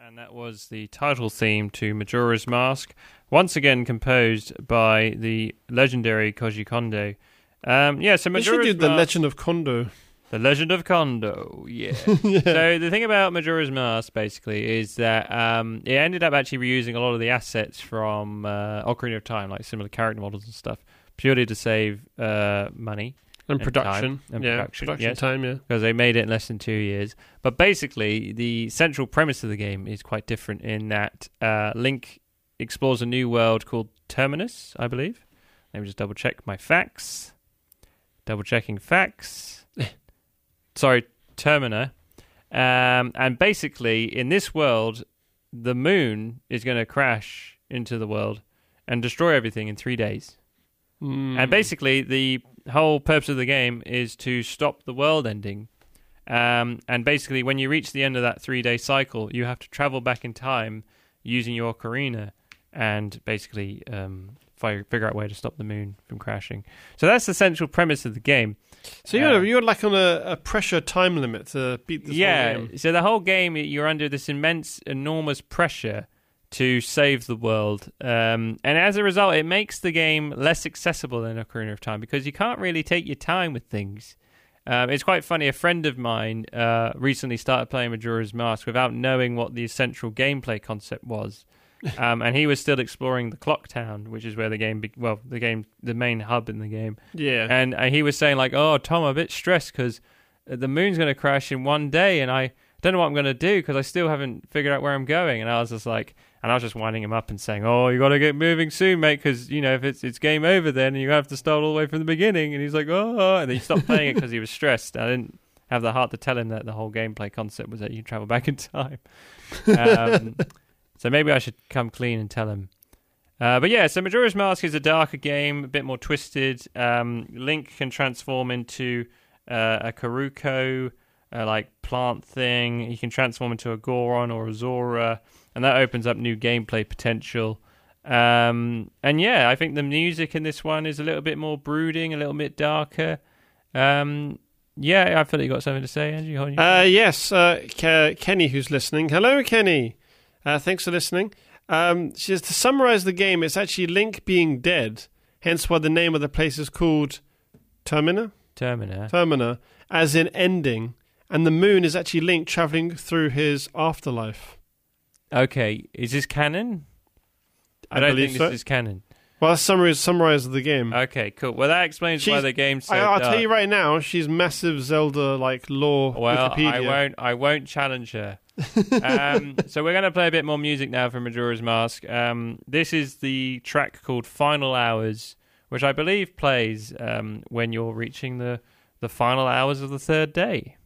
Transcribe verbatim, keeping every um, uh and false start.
And that was the title theme to Majora's Mask, once again composed by the legendary Koji Kondo. Um, yeah, so Majora's Mask... The Mask, Legend of Kondo. The Legend of Kondo, yeah. yeah. So the thing about Majora's Mask, basically, is that um, it ended up actually reusing a lot of the assets from uh, Ocarina of Time, like similar character models and stuff, purely to save uh, money. And, and production. And yeah, production, production yes, time, yeah. Because they made it in less than two years. But basically, the central premise of the game is quite different in that uh, Link explores a new world called Terminus, I believe. Let me just double check my facts. Double checking facts. Sorry, Termina. Um, and basically, in this world, the moon is going to crash into the world and destroy everything in three days. Mm. And basically, the whole purpose of the game is to stop the world ending. Um, and basically, when you reach the end of that three-day cycle, you have to travel back in time using your ocarina and basically um, figure out a way to stop the moon from crashing. So that's the central premise of the game. So you're, uh, you're like on a, a pressure time limit to beat this yeah, whole game. So the whole game, you're under this immense, enormous pressure to save the world. Um, and as a result, it makes the game less accessible than Ocarina of Time because you can't really take your time with things. Um, it's quite funny. A friend of mine uh, recently started playing Majora's Mask without knowing what the central gameplay concept was. Um, and he was still exploring the Clock Town, which is where the game, be- well, the game, the main hub in the game. Yeah. And, and he was saying like, "Oh, Tom, I'm a bit stressed because the moon's going to crash in one day, and I don't know what I'm going to do because I still haven't figured out where I'm going." And I was just like, and I was just winding him up and saying, "Oh, you got to get moving soon, mate, because you know if it's it's game over, then you have to start all the way from the beginning." And he's like, "Oh," and then he stopped playing it because he was stressed. I didn't have the heart to tell him that the whole gameplay concept was that you travel back in time. Um, So maybe I should come clean and tell him. Uh, but yeah, so Majora's Mask is a darker game, a bit more twisted. Um, Link can transform into uh, a Karuko, uh, like plant thing. He can transform into a Goron or a Zora, and that opens up new gameplay potential. Um, and yeah, I think the music in this one is a little bit more brooding, a little bit darker. Um, yeah, I feel like you got something to say, Andrew. Uh, yes, uh, Ke- Kenny, who's listening. Hello, Kenny. Uh, thanks for listening. Um, she says, to summarize the game, it's actually Link being dead, hence why the name of the place is called Termina? Termina. Termina, as in ending. And the moon is actually Link traveling through his afterlife. Okay, is this canon? I, I don't believe think so. this is canon. Well, that's summarize, summarize of the game. Okay, cool. Well, that explains She's, why the game's so I, I'll dark. tell you right now, she's massive Zelda like lore. Well, Wikipedia. I won't. I won't challenge her. um, so we're going to play a bit more music now from Majora's Mask. Um, this is the track called "Final Hours," which I believe plays um, when you're reaching the the final hours of the third day.